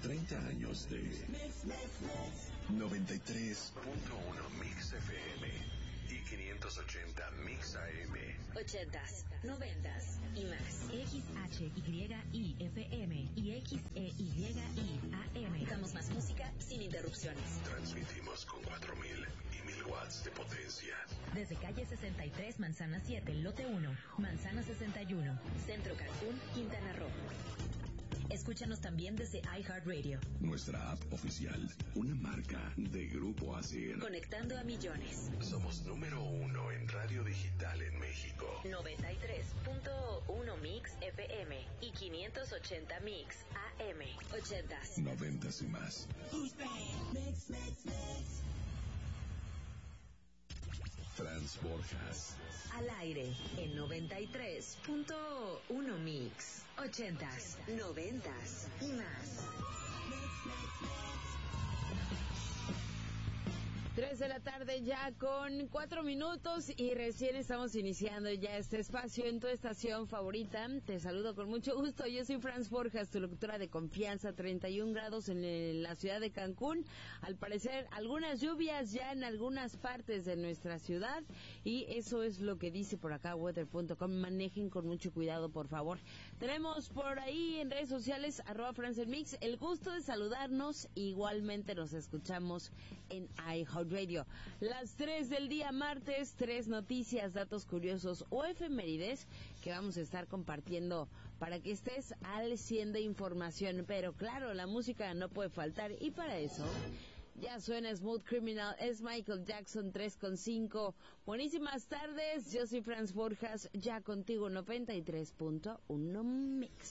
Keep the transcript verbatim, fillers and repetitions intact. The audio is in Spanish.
treinta años de noventa y tres punto uno Mix F M y quinientos ochenta Mix A M. Ochentas, noventas y más. X H Y I F M y X E Y I A M. Damos más música sin interrupciones. Transmitimos con cuatro mil y mil watts de potencia. Desde calle sesenta y tres, Manzana siete, lote uno, Manzana sesenta y uno, Centro Cancún, Quintana Roo. Escúchanos también desde iHeartRadio. Nuestra app oficial, una marca de Grupo Asir. Conectando a millones. Somos número uno en radio digital en México. noventa y tres punto uno Mix F M y quinientos ochenta Mix A M. Ochentas. Noventas y más. Mix, mix, mix. Franz Borjas. Al aire en noventa y tres punto uno Mix. Ochentas, noventas y más. Tres de la tarde ya con cuatro minutos y recién estamos iniciando ya este espacio en tu estación favorita. Te saludo con mucho gusto. Yo soy Franz Borjas, tu locutora de confianza. Treinta y un grados en el, la ciudad de Cancún. Al parecer algunas lluvias ya en algunas partes de nuestra ciudad y eso es lo que dice por acá weather punto com. Manejen con mucho cuidado, por favor. Tenemos por ahí en redes sociales arroba FranzMix el gusto de saludarnos. Igualmente nos escuchamos en iHeart Radio. Las tres del día martes, tres noticias, datos curiosos o efemérides que vamos a estar compartiendo para que estés al cien de información. Pero claro, la música no puede faltar y para eso ya suena Smooth Criminal, es Michael Jackson tres con cinco. Buenísimas tardes, yo soy Franz Borjas, ya contigo noventa y tres punto uno Mix.